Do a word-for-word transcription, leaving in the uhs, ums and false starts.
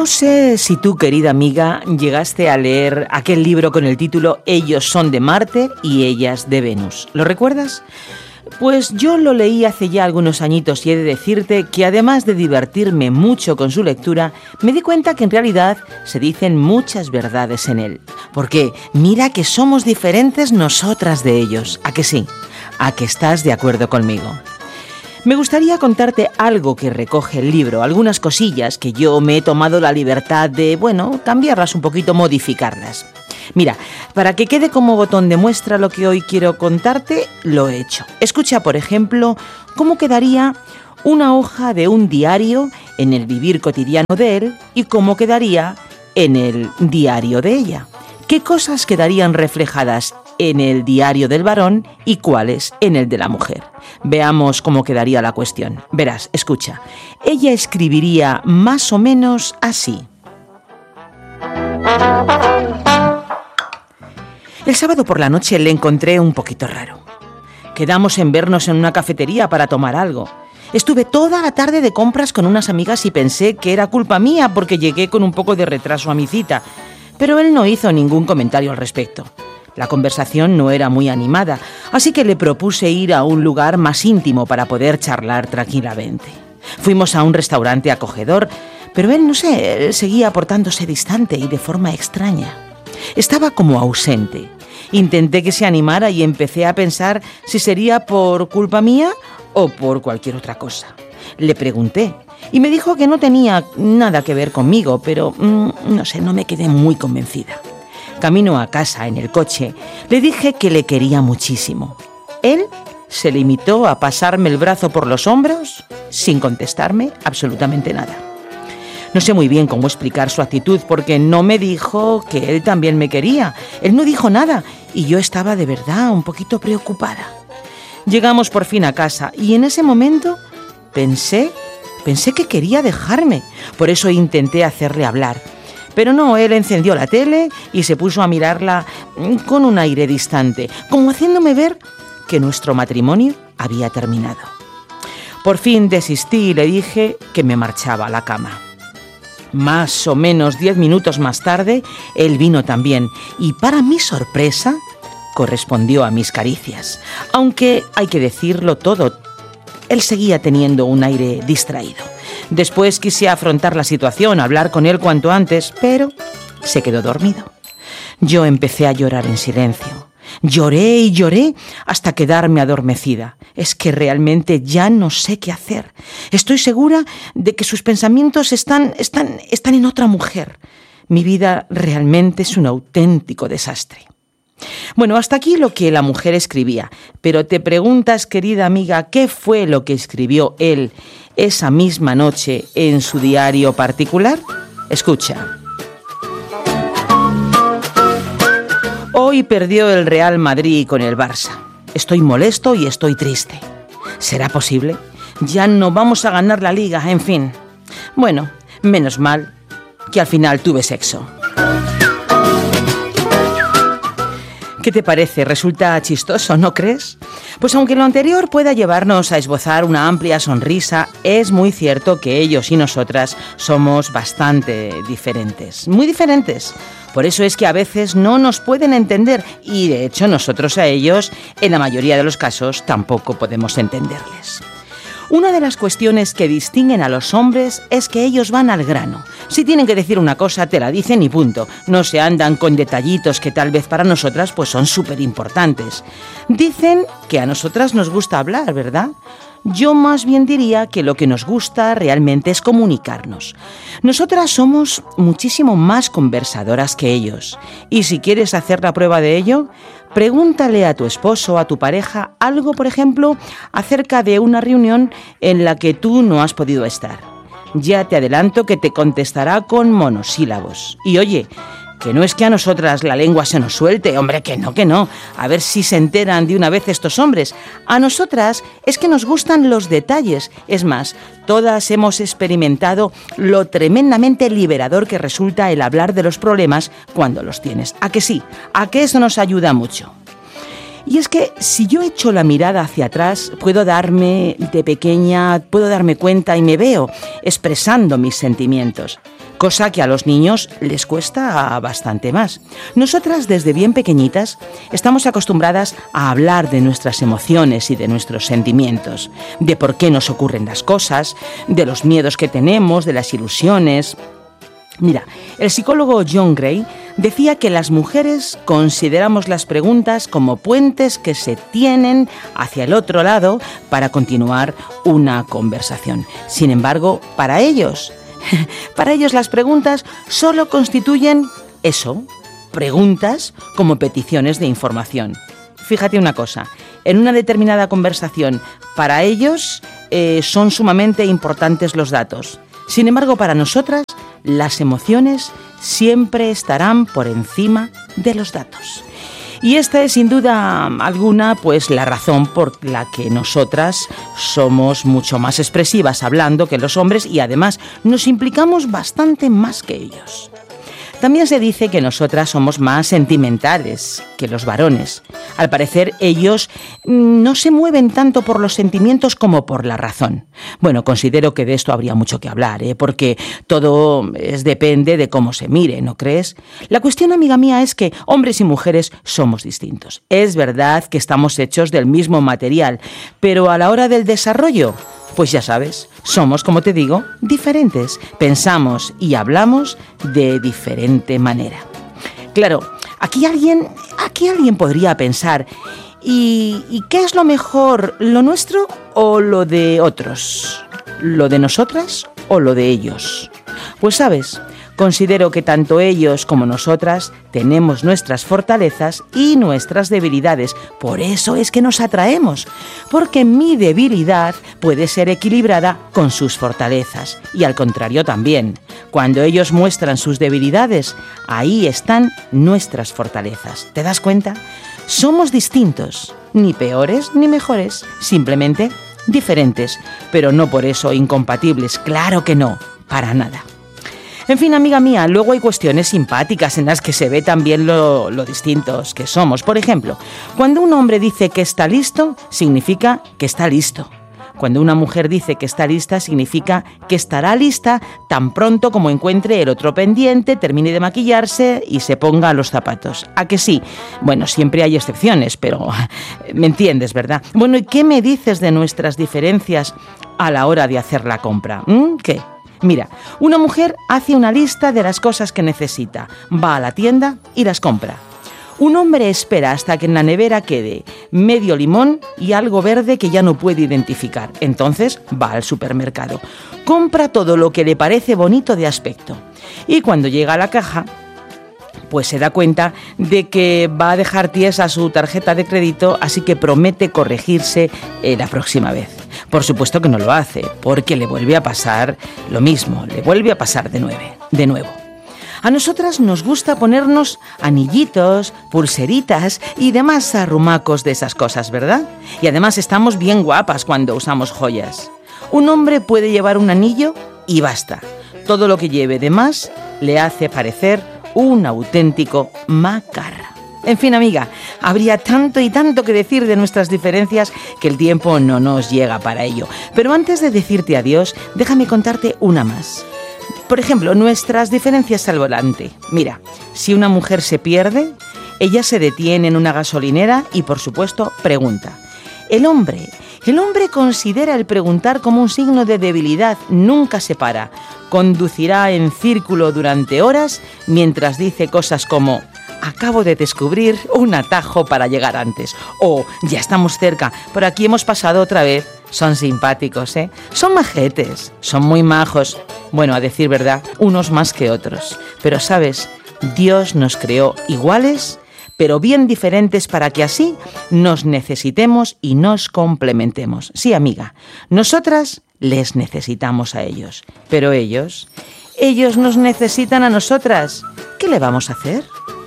No sé si tú, querida amiga, llegaste a leer aquel libro con el título Ellos son de Marte y ellas de Venus. ¿Lo recuerdas? Pues yo lo leí hace ya algunos añitos y he de decirte que además de divertirme mucho con su lectura, me di cuenta que en realidad se dicen muchas verdades en él. Porque mira que somos diferentes nosotras de ellos. ¿A que sí? ¿A que estás de acuerdo conmigo? Me gustaría contarte algo que recoge el libro, algunas cosillas que yo me he tomado la libertad de, bueno, cambiarlas un poquito, modificarlas. Mira, para que quede como botón de muestra lo que hoy quiero contarte, lo he hecho. Escucha, por ejemplo, cómo quedaría una hoja de un diario en el vivir cotidiano de él y cómo quedaría en el diario de ella. ¿Qué cosas quedarían reflejadas en el diario del varón y cuáles en el de la mujer? Veamos cómo quedaría la cuestión. Verás, escucha. Ella escribiría más o menos así. El sábado por la noche le encontré un poquito raro. Quedamos en vernos en una cafetería para tomar algo. Estuve toda la tarde de compras con unas amigas y pensé que era culpa mía porque llegué con un poco de retraso a mi cita, pero él no hizo ningún comentario al respecto. La conversación no era muy animada, así que le propuse ir a un lugar más íntimo para poder charlar tranquilamente. Fuimos a un restaurante acogedor, pero él, no sé, seguía portándose distante y de forma extraña. Estaba como ausente. Intenté que se animara y empecé a pensar si sería por culpa mía o por cualquier otra cosa. Le pregunté y me dijo que no tenía nada que ver conmigo, pero mmm, no sé, no me quedé muy convencida. Camino a casa en el coche, le dije que le quería muchísimo. Él se limitó a pasarme el brazo por los hombros sin contestarme absolutamente nada. No sé muy bien cómo explicar su actitud porque no me dijo que él también me quería. Él no dijo nada y yo estaba de verdad un poquito preocupada. Llegamos por fin a casa y en ese momento pensé, pensé que quería dejarme. Por eso intenté hacerle hablar. Pero no, él encendió la tele y se puso a mirarla con un aire distante, como haciéndome ver que nuestro matrimonio había terminado. Por fin desistí y le dije que me marchaba a la cama. Más o menos diez minutos más tarde, él vino también y para mi sorpresa correspondió a mis caricias. Aunque hay que decirlo todo, él seguía teniendo un aire distraído. Después quise afrontar la situación, hablar con él cuanto antes, pero se quedó dormido. Yo empecé a llorar en silencio. Lloré y lloré hasta quedarme adormecida. Es que realmente ya no sé qué hacer. Estoy segura de que sus pensamientos están, están, están en otra mujer. Mi vida realmente es un auténtico desastre. Bueno, hasta aquí lo que la mujer escribía. Pero te preguntas, querida amiga, ¿qué fue lo que escribió él esa misma noche en su diario particular? Escucha. Hoy perdió el Real Madrid con el Barça. Estoy molesto y estoy triste. ¿Será posible? Ya no vamos a ganar la liga, en fin. Bueno, menos mal que al final tuve sexo. ¿Qué te parece? ¿Resulta chistoso, no crees? Pues aunque lo anterior pueda llevarnos a esbozar una amplia sonrisa, es muy cierto que ellos y nosotras somos bastante diferentes. Muy diferentes. Por eso es que a veces no nos pueden entender y, de hecho, nosotros a ellos, en la mayoría de los casos, tampoco podemos entenderles. Una de las cuestiones que distinguen a los hombres es que ellos van al grano. Si tienen que decir una cosa, te la dicen y punto. No se andan con detallitos que tal vez para nosotras pues son súper importantes. Dicen que a nosotras nos gusta hablar, ¿verdad? Yo más bien diría que lo que nos gusta realmente es comunicarnos. Nosotras somos muchísimo más conversadoras que ellos. Y si quieres hacer la prueba de ello, pregúntale a tu esposo o a tu pareja algo, por ejemplo, acerca de una reunión en la que tú no has podido estar. Ya te adelanto que te contestará con monosílabos. Y oye, que no es que a nosotras la lengua se nos suelte, hombre, que no, que no. A ver si se enteran de una vez estos hombres. A nosotras es que nos gustan los detalles. Es más, todas hemos experimentado lo tremendamente liberador que resulta el hablar de los problemas cuando los tienes. ¿A que sí? ¿A que eso nos ayuda mucho? Y es que si yo echo la mirada hacia atrás, puedo darme de pequeña, puedo darme cuenta y me veo expresando mis sentimientos. cosa que a los niños les cuesta bastante más. Nosotras, desde bien pequeñitas, estamos acostumbradas a hablar de nuestras emociones y de nuestros sentimientos, de por qué nos ocurren las cosas, de los miedos que tenemos, de las ilusiones. Mira, el psicólogo John Gray decía que las mujeres consideramos las preguntas como puentes que se tienen hacia el otro lado para continuar una conversación. Sin embargo, para ellos, para ellos las preguntas solo constituyen eso, preguntas como peticiones de información. Fíjate una cosa, en una determinada conversación, para ellos eh, son sumamente importantes los datos. Sin embargo, para nosotras, las emociones siempre estarán por encima de los datos. Y esta es sin duda alguna pues la razón por la que nosotras somos mucho más expresivas hablando que los hombres y además nos implicamos bastante más que ellos. También se dice que nosotras somos más sentimentales que los varones. Al parecer, ellos no se mueven tanto por los sentimientos como por la razón. Bueno, considero que de esto habría mucho que hablar, ¿eh? Porque todo es, depende de cómo se mire, ¿no crees? La cuestión, amiga mía, es que hombres y mujeres somos distintos. Es verdad que estamos hechos del mismo material, pero a la hora del desarrollo, pues ya sabes, somos, como te digo, diferentes. Pensamos y hablamos de diferente manera. Claro, aquí alguien, aquí alguien podría pensar, ¿y, ¿y qué es lo mejor, lo nuestro o lo de otros? ¿Lo de nosotras o lo de ellos? Pues sabes, considero que tanto ellos como nosotras tenemos nuestras fortalezas y nuestras debilidades. Por eso es que nos atraemos, porque mi debilidad puede ser equilibrada con sus fortalezas. Y al contrario también, cuando ellos muestran sus debilidades, ahí están nuestras fortalezas. ¿Te das cuenta? Somos distintos, ni peores ni mejores, simplemente diferentes, pero no por eso incompatibles, claro que no, para nada. En fin, amiga mía, luego hay cuestiones simpáticas en las que se ve también lo, lo distintos que somos. Por ejemplo, cuando un hombre dice que está listo, significa que está listo. Cuando una mujer dice que está lista, significa que estará lista tan pronto como encuentre el otro pendiente, termine de maquillarse y se ponga los zapatos. ¿A que sí? Bueno, siempre hay excepciones, pero me entiendes, ¿verdad? Bueno, ¿y qué me dices de nuestras diferencias a la hora de hacer la compra? ¿Mm? ¿Qué? Mira, una mujer hace una lista de las cosas que necesita, va a la tienda y las compra. Un hombre espera hasta que en la nevera quede medio limón y algo verde que ya no puede identificar. Entonces va al supermercado, compra todo lo que le parece bonito de aspecto y cuando llega a la caja, pues se da cuenta de que va a dejar tiesa su tarjeta de crédito, así que promete corregirse eh, la próxima vez. Por supuesto que no lo hace, porque le vuelve a pasar lo mismo, le vuelve a pasar de nuevo. De nuevo. A nosotras nos gusta ponernos anillitos, pulseritas y demás arrumacos de esas cosas, ¿verdad? Y además estamos bien guapas cuando usamos joyas. Un hombre puede llevar un anillo y basta. Todo lo que lleve de más le hace parecer un auténtico macarra. En fin, amiga, habría tanto y tanto que decir de nuestras diferencias que el tiempo no nos llega para ello. Pero antes de decirte adiós, déjame contarte una más. Por ejemplo, nuestras diferencias al volante. Mira, si una mujer se pierde, ella se detiene en una gasolinera y, por supuesto, pregunta. El hombre, el hombre considera el preguntar como un signo de debilidad, nunca se para. Conducirá en círculo durante horas mientras dice cosas como: acabo de descubrir un atajo para llegar antes. O ya estamos cerca, por aquí hemos pasado otra vez. Son simpáticos, ¿eh? Son majetes, son muy majos. Bueno, a decir verdad, unos más que otros. Pero, ¿sabes? Dios nos creó iguales, pero bien diferentes para que así nos necesitemos y nos complementemos. Sí, amiga, nosotras les necesitamos a ellos, pero ellos, ellos nos necesitan a nosotras. ¿Qué le vamos a hacer?